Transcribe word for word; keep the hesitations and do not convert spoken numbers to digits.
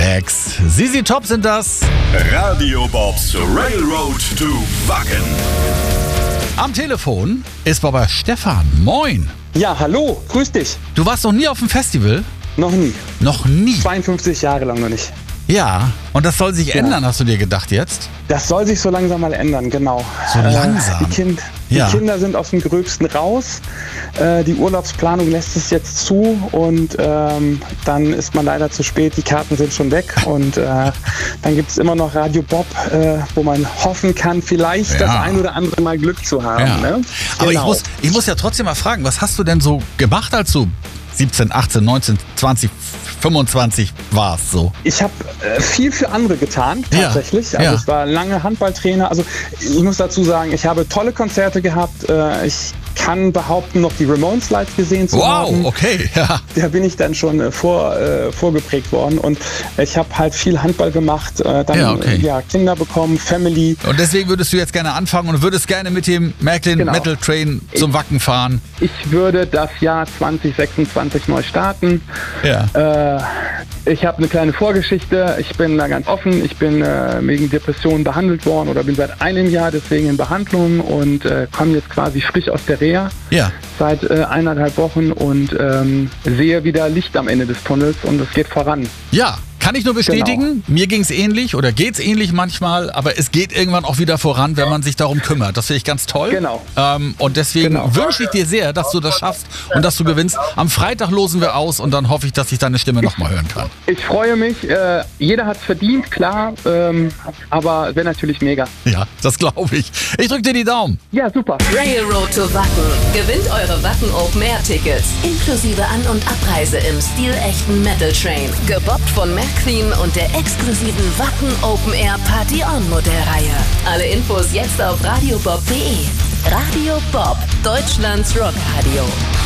Relax. Sisi Top sind das. Radio Bobs Railroad to Wacken. Am Telefon ist Baba Stefan. Moin. Ja, hallo, grüß dich. Du warst noch nie auf dem Festival? Noch nie. Noch nie? zweiundfünfzig Jahre lang noch nicht. Ja, und das soll sich Ja. ändern, hast du dir gedacht jetzt? Das soll sich so langsam mal ändern, genau. So langsam? Äh, die, kind, die Ja. Kinder sind aus dem Gröbsten raus. Äh, die Urlaubsplanung lässt es jetzt zu und ähm, dann ist man leider zu spät. Die Karten sind schon weg und äh, dann gibt es immer noch Radio Bob, äh, wo man hoffen kann, vielleicht Ja. das ein oder andere Mal Glück zu haben. Ja. Ne? Aber ich Genau. muss, ich muss ja trotzdem mal fragen, was hast du denn so gemacht, als du siebzehn, achtzehn, neunzehn, zwanzig, fünfundzwanzig warst so? Ich habe äh, viel für andere getan, Ja, tatsächlich. Also ja. ich war lange Handballtrainer. Also ich muss dazu sagen, ich habe tolle Konzerte gehabt. Äh, ich kann behaupten, noch die Ramones live gesehen zu haben. Wow, okay, ja. Da bin ich dann schon äh, vor, äh, vorgeprägt worden. Und ich habe halt viel Handball gemacht, äh, dann Ja, okay. ja, Kinder bekommen, Family. Und deswegen würdest du jetzt gerne anfangen und würdest gerne mit dem Märklin Genau. Metal Train zum Wacken fahren. Ich würde das Jahr zwanzig sechsundzwanzig neu starten. Ja. Äh, ich habe eine kleine Vorgeschichte. Ich bin da ganz offen. Ich bin äh, wegen Depressionen behandelt worden oder bin seit einem Jahr deswegen in Behandlung und äh, komme jetzt quasi frisch aus der Reha Ja. seit äh, eineinhalb Wochen und ähm, sehe wieder Licht am Ende des Tunnels und es geht voran. Ja, kann ich nur bestätigen. Genau. Mir ging es ähnlich oder geht es ähnlich manchmal, aber es geht irgendwann auch wieder voran, wenn man sich darum kümmert. Das finde ich ganz toll. Genau. Ähm, und deswegen Genau. wünsche ich dir sehr, dass du das schaffst und dass du gewinnst. Am Freitag losen wir aus und dann hoffe ich, dass ich deine Stimme nochmal hören kann. Ich freue mich. Äh, jeder hat es verdient, klar, ähm, aber wäre natürlich mega. Ja, das glaube ich. Ich drücke dir die Daumen. Ja, super. Railroad to Wacken. Gewinnt eure Wacken Open Air Tickets. Inklusive An- und Abreise im stilechten Metal Train. Gebobbt von Märklin und der exklusiven Wacken Open Air Party On Modellreihe. Alle Infos jetzt auf radiobob punkt de. Radio Bob, Deutschlands Rockradio.